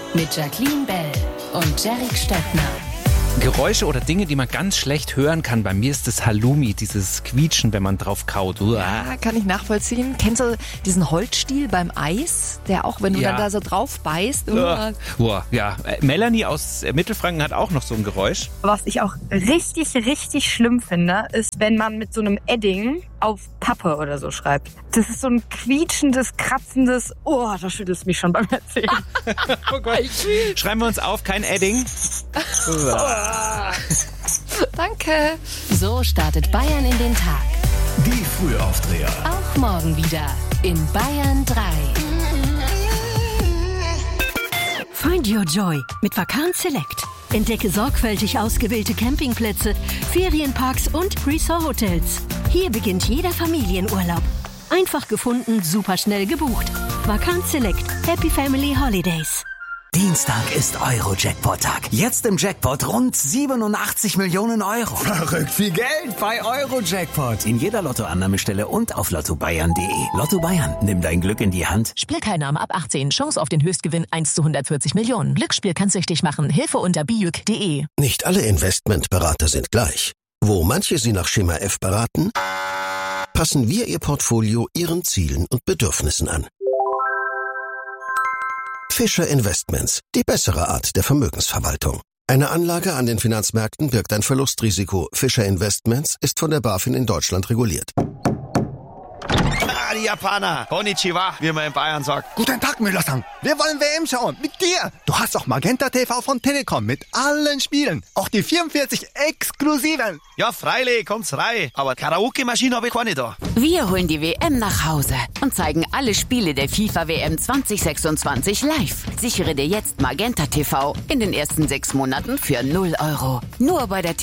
mit Jacqueline Bell und Jerick Stöckner. Geräusche oder Dinge, die man ganz schlecht hören kann. Bei mir ist das Halloumi, dieses Quietschen, wenn man drauf kaut. Ja, kann ich nachvollziehen. Kennst du diesen Holzstiel beim Eis, der auch, wenn du dann da so drauf beißt? Ja, Melanie aus Mittelfranken hat auch noch so ein Geräusch. Was ich auch richtig schlimm finde, ist, wenn man mit so einem Edding auf Pappe oder so schreibt. Das ist so ein quietschendes, kratzendes, da schüttelt es mich schon beim Erzählen. Oh Gott. Schreiben wir uns auf, kein Edding. Danke. So startet Bayern in den Tag. Die Frühaufdreher. Auch morgen wieder in Bayern 3. Find your joy mit Vacanz Select. Entdecke sorgfältig ausgewählte Campingplätze, Ferienparks und Resort-Hotels. Hier beginnt jeder Familienurlaub. Einfach gefunden, superschnell gebucht. Vacanz Select. Happy Family Holidays. Dienstag ist Euro-Jackpot-Tag. Jetzt im Jackpot rund 87 Millionen Euro. Verrückt viel Geld bei Euro-Jackpot. In jeder Lottoannahmestelle und auf lottobayern.de. Lotto Bayern, nimm dein Glück in die Hand. Spielteilnahme ab 18. Chance auf den Höchstgewinn 1 zu 140 Millionen. Glücksspiel kann süchtig machen. Hilfe unter bijuk.de. Nicht alle Investmentberater sind gleich. Wo manche Sie nach Schema F beraten, passen wir Ihr Portfolio Ihren Zielen und Bedürfnissen an. Fischer Investments, die bessere Art der Vermögensverwaltung. Eine Anlage an den Finanzmärkten birgt ein Verlustrisiko. Fischer Investments ist von der BaFin in Deutschland reguliert. Die Japaner. Konnichiwa, wie man in Bayern sagt. Guten Tag, Müller-san. Wir wollen WM schauen. Mit dir. Du hast auch Magenta TV von Telekom mit allen Spielen. Auch die 44 exklusiven. Ja, freilich, kommt's rein. Aber Karaoke-Maschine habe ich keine da. Wir holen die WM nach Hause und zeigen alle Spiele der FIFA-WM 2026 live. Sichere dir jetzt Magenta TV in den ersten 6 Monaten für 0 €. Nur bei der